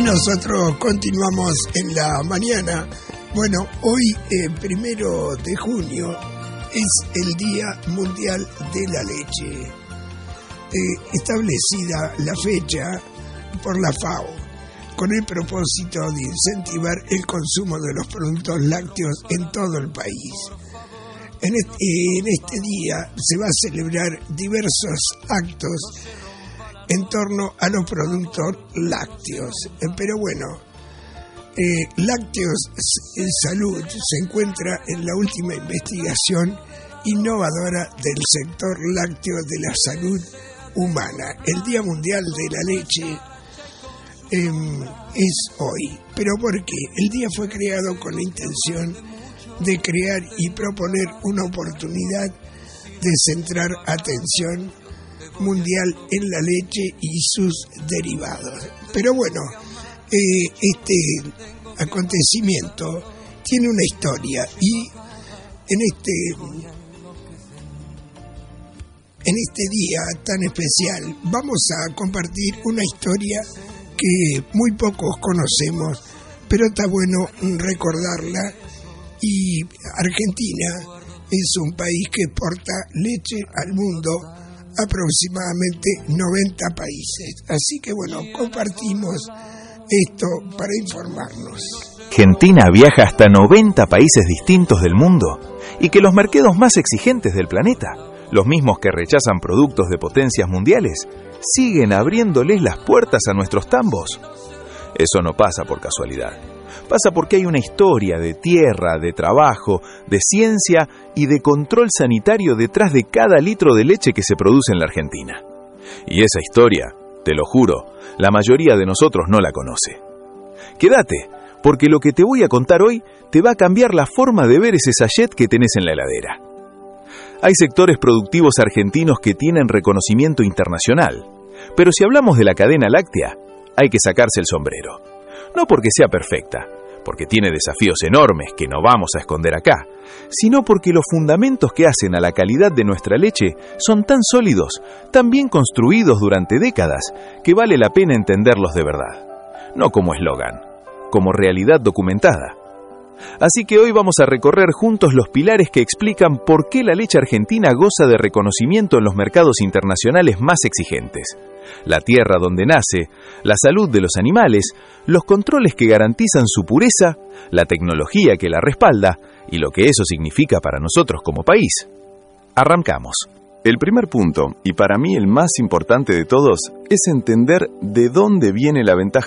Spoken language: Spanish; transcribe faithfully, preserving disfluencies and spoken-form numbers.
nosotros continuamos en la mañana. Bueno, hoy, eh, primero de junio, es el Día Mundial de la Leche. Eh, establecida la fecha por la FAO, con el propósito de incentivar el consumo de los productos lácteos en todo el país. En este, en este día se va a celebrar diversos actos en torno a los productos lácteos. Pero bueno, eh, Lácteos en Salud se encuentra en la última investigación innovadora del sector lácteo de la salud humana. El Día Mundial de la Leche eh, es hoy. ¿Pero por qué? El día fue creado con la intención de crear y proponer una oportunidad de centrar atención mundial en la leche y sus derivados. Pero bueno, eh, este acontecimiento tiene una historia y en este en este día tan especial vamos a compartir una historia que muy pocos conocemos, pero está bueno recordarla. Y Argentina es un país que exporta leche al mundo, aproximadamente noventa países. Así que bueno, compartimos esto para informarnos. Argentina viaja hasta noventa países distintos del mundo y que los mercados más exigentes del planeta, los mismos que rechazan productos de potencias mundiales, siguen abriéndoles las puertas a nuestros tambos. Eso no pasa por casualidad. Pasa porque hay una historia de tierra, de trabajo, de ciencia y de control sanitario detrás de cada litro de leche que se produce en la Argentina. Y esa historia, te lo juro, la mayoría de nosotros no la conoce. Quédate, porque lo que te voy a contar hoy te va a cambiar la forma de ver ese sachet que tenés en la heladera. Hay sectores productivos argentinos que tienen reconocimiento internacional, pero si hablamos de la cadena láctea, hay que sacarse el sombrero. No porque sea perfecta, porque tiene desafíos enormes que no vamos a esconder acá, sino porque los fundamentos que hacen a la calidad de nuestra leche son tan sólidos, tan bien construidos durante décadas, que vale la pena entenderlos de verdad. No como eslogan, como realidad documentada. Así que hoy vamos a recorrer juntos los pilares que explican por qué la leche argentina goza de reconocimiento en los mercados internacionales más exigentes. La tierra donde nace, la salud de los animales, los controles que garantizan su pureza, la tecnología que la respalda y lo que eso significa para nosotros como país. Arrancamos. El primer punto, y para mí el más importante de todos, es entender de dónde viene la ventaja